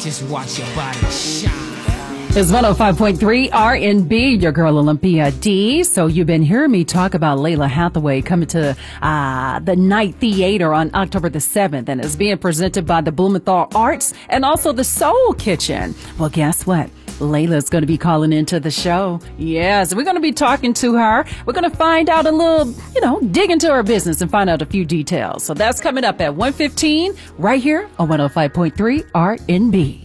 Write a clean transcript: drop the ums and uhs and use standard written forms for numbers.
just watch your body shine. It's 105.3 R&B, your girl Olympia D. So you've been hearing me talk about Lalah Hathaway coming to the Night Theater on October the 7th, and it's being presented by the Blumenthal Arts and also the Soul Kitchen. Well, guess what? Layla's going to be calling into the show. Yes, we're going to be talking to her. We're going to find out a little, dig into her business and find out a few details. So that's coming up at 1:15 right here on 105.3 R&B.